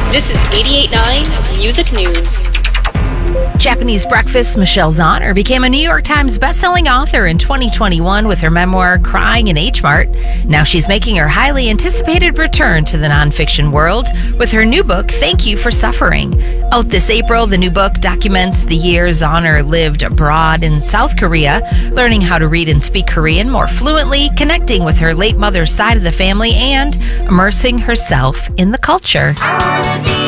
This is 88.9 Music News. Japanese breakfast Michelle Zauner became a New York Times bestselling author in 2021 with her memoir, Crying in H Mart. Now she's making her highly anticipated return to the nonfiction world with her new book, Thank You for Suffering. Out this April, the new book documents the year Zauner lived abroad in South Korea, learning how to read and speak Korean more fluently, connecting with her late mother's side of the family, and immersing herself in the culture.